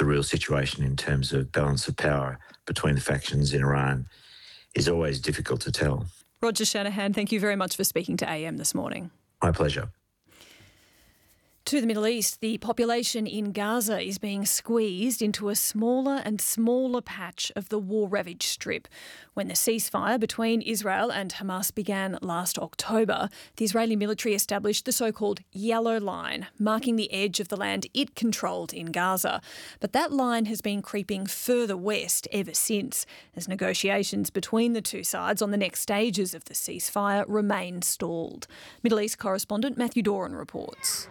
real situation in terms of balance of power between the factions in Iran is always difficult to tell. Roger Shanahan, thank you very much for speaking to AM this morning. My pleasure. To the Middle East, the population in Gaza is being squeezed into a smaller and smaller patch of the war-ravaged strip. When the ceasefire between Israel and Hamas began last October, the Israeli military established the so-called Yellow Line, marking the edge of the land it controlled in Gaza. But that line has been creeping further west ever since, as negotiations between the two sides on the next stages of the ceasefire remain stalled. Middle East correspondent Matthew Doran reports.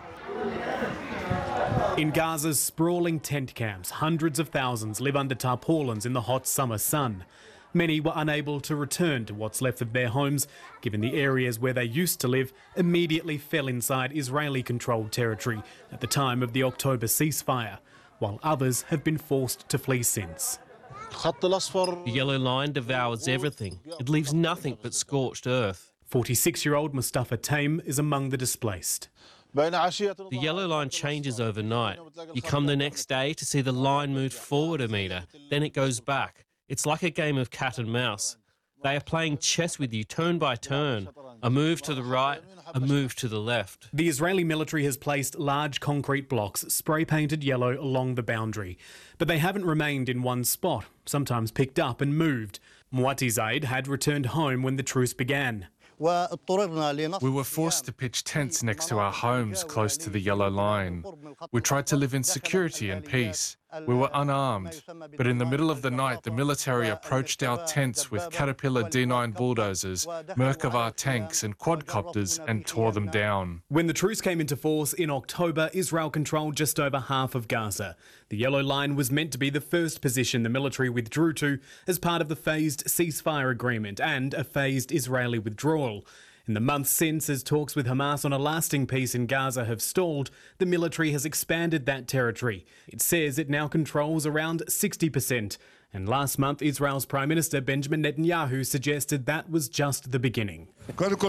In Gaza's sprawling tent camps, hundreds of thousands live under tarpaulins in the hot summer sun. Many were unable to return to what's left of their homes, given the areas where they used to live immediately fell inside Israeli-controlled territory at the time of the October ceasefire, while others have been forced to flee since. The Yellow Line devours everything. It leaves nothing but scorched earth. 46-year-old Mustafa Taim is among the displaced. The Yellow Line changes overnight. You come the next day to see the line move forward a metre, then it goes back. It's like a game of cat and mouse. They are playing chess with you turn by turn. A move to the right, a move to the left. The Israeli military has placed large concrete blocks spray-painted yellow along the boundary. But they haven't remained in one spot, sometimes picked up and moved. Muati Zaid had returned home when the truce began. We were forced to pitch tents next to our homes close to the Yellow Line. We tried to live in security and peace. We were unarmed, but in the middle of the night the military approached our tents with Caterpillar D9 bulldozers, Merkava tanks and quadcopters and tore them down. When the truce came into force in October, Israel controlled just over half of Gaza. The Yellow Line was meant to be the first position the military withdrew to as part of the phased ceasefire agreement and a phased Israeli withdrawal. In the months since, as talks with Hamas on a lasting peace in Gaza have stalled, the military has expanded that territory. It says it now controls around 60%. And last month, Israel's Prime Minister Benjamin Netanyahu suggested that was just the beginning. First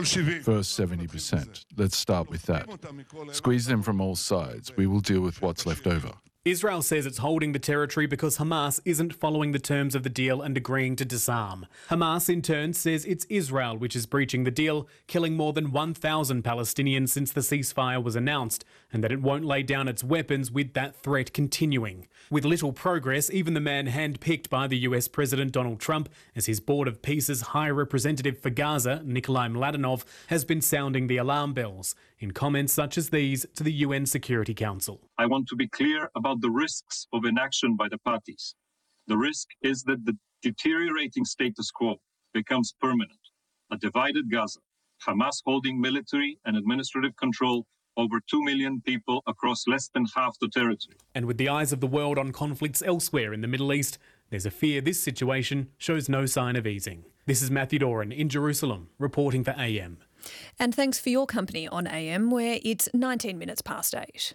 70%. Let's start with that. Squeeze them from all sides. We will deal with what's left over. Israel says it's holding the territory because Hamas isn't following the terms of the deal and agreeing to disarm. Hamas, in turn, says it's Israel which is breaching the deal, killing more than 1,000 Palestinians since the ceasefire was announced, and that it won't lay down its weapons with that threat continuing. With little progress, even the man handpicked by the US President Donald Trump as his Board of Peace's High Representative for Gaza, Nikolai Mladenov, has been sounding the alarm bells in comments such as these to the UN Security Council. I want to be clear about the risks of inaction by the parties. The risk is that the deteriorating status quo becomes permanent. A divided Gaza, Hamas holding military and administrative control over 2 million people across less than half the territory. And with the eyes of the world on conflicts elsewhere in the Middle East, there's a fear this situation shows no sign of easing. This is Matthew Doran in Jerusalem, reporting for AM. And thanks for your company on AM, where it's 19 minutes past 8.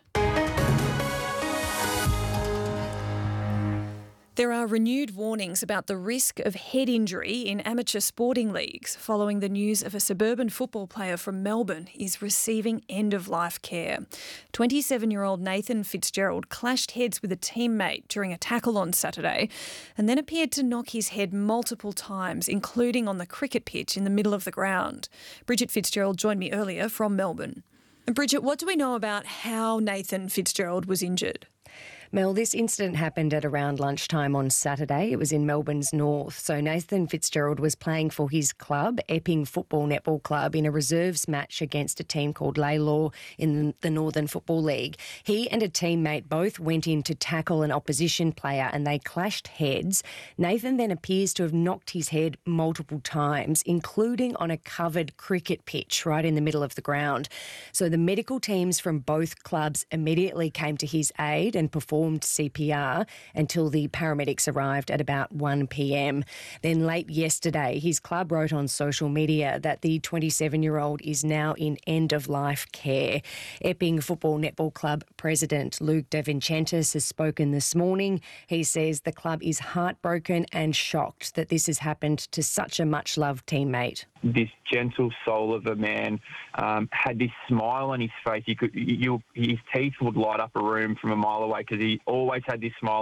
There are renewed warnings about the risk of head injury in amateur sporting leagues following the news of a suburban football player from Melbourne is receiving end-of-life care. 27-year-old Nathan Fitzgerald clashed heads with a teammate during a tackle on Saturday and then appeared to knock his head multiple times, including on the cricket pitch in the middle of the ground. Bridget Fitzgerald joined me earlier from Melbourne. And Bridget, what do we know about how Nathan Fitzgerald was injured? Mel, this incident happened at around lunchtime on Saturday. It was in Melbourne's north. So Nathan Fitzgerald was playing for his club, Epping Football Netball Club, in a reserves match against a team called Laylaw in the Northern Football League. He and a teammate both went in to tackle an opposition player and they clashed heads. Nathan then appears to have knocked his head multiple times, including on a covered cricket pitch right in the middle of the ground. So the medical teams from both clubs immediately came to his aid and performed CPR until the paramedics arrived at about 1 p.m. Then late yesterday, his club wrote on social media that the 27-year-old is now in end-of-life care. Epping Football Netball Club President Luke De Vincentis has spoken this morning. He says the club is heartbroken and shocked that this has happened to such a much-loved teammate. This gentle soul of a man had this smile on his face. His teeth would light up a room from a mile away because he always had this smile